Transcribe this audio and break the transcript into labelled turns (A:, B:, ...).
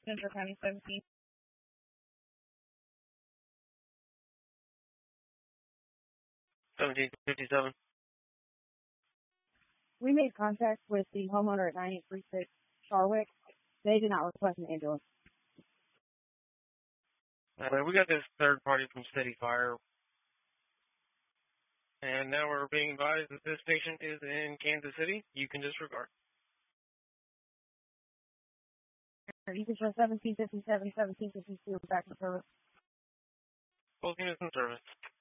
A: Central County 17.
B: $17.57.
A: We made contact with the homeowner at 9836 Charwick. They did not request an ambulance.
B: We got this third party from City Fire. And now we're being advised that this patient is in Kansas City. You can disregard.
A: You can show 1757, 1752 back in service.
B: Both units in service.